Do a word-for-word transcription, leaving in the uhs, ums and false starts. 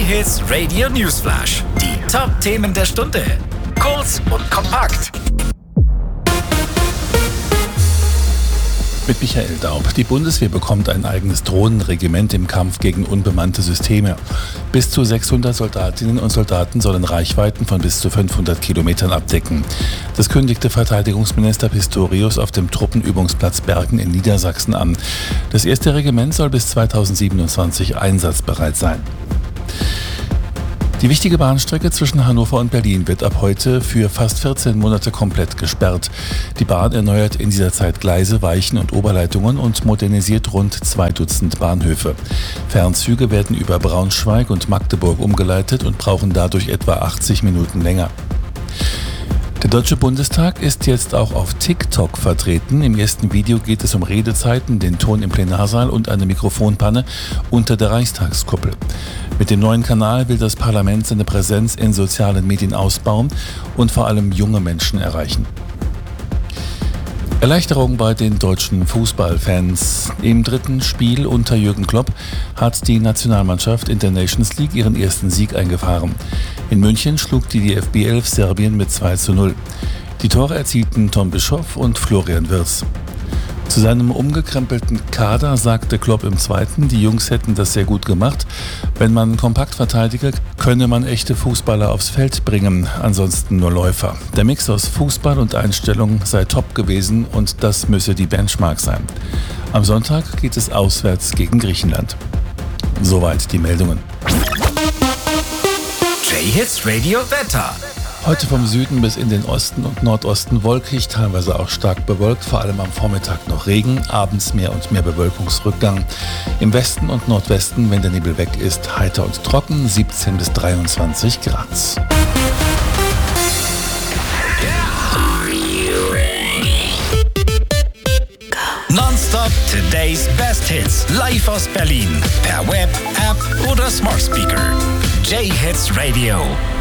J-Hits Radio Newsflash. Die Top-Themen der Stunde. Kurz und kompakt. Mit Michael Daub. Die Bundeswehr bekommt ein eigenes Drohnenregiment im Kampf gegen unbemannte Systeme. Bis zu sechshundert Soldatinnen und Soldaten sollen Reichweiten von bis zu fünfhundert Kilometern abdecken. Das kündigte Verteidigungsminister Pistorius auf dem Truppenübungsplatz Bergen in Niedersachsen an. Das erste Regiment soll bis zweitausendsiebenundzwanzig einsatzbereit sein. Die wichtige Bahnstrecke zwischen Hannover und Berlin wird ab heute für fast vierzehn Monate komplett gesperrt. Die Bahn erneuert in dieser Zeit Gleise, Weichen und Oberleitungen und modernisiert rund zwei Dutzend Bahnhöfe. Fernzüge werden über Braunschweig und Magdeburg umgeleitet und brauchen dadurch etwa achtzig Minuten länger. Der Deutsche Bundestag ist jetzt auch auf TikTok vertreten. Im ersten Video geht es um Redezeiten, den Ton im Plenarsaal und eine Mikrofonpanne unter der Reichstagskuppel. Mit dem neuen Kanal will das Parlament seine Präsenz in sozialen Medien ausbauen und vor allem junge Menschen erreichen. Erleichterung bei den deutschen Fußballfans. Im dritten Spiel unter Jürgen Klopp hat die Nationalmannschaft in der Nations League ihren ersten Sieg eingefahren. In München schlug die D F B elf Serbien mit zwei zu null. Die Tore erzielten Tom Bischoff und Florian Wirtz. Zu seinem umgekrempelten Kader sagte Klopp im Zweiten, die Jungs hätten das sehr gut gemacht. Wenn man kompakt verteidige, könne man echte Fußballer aufs Feld bringen, ansonsten nur Läufer. Der Mix aus Fußball und Einstellung sei top gewesen und das müsse die Benchmark sein. Am Sonntag geht es auswärts gegen Griechenland. Soweit die Meldungen. J-Hits Radio Wetter. Heute vom Süden bis in den Osten und Nordosten wolkig, teilweise auch stark bewölkt, vor allem am Vormittag noch Regen, abends mehr und mehr Bewölkungsrückgang. Im Westen und Nordwesten, wenn der Nebel weg ist, heiter und trocken, siebzehn bis dreiundzwanzig Grad. Nonstop Today's Best Hits. Live aus Berlin. Per Web, App oder Smart Speaker. J-Hits Radio.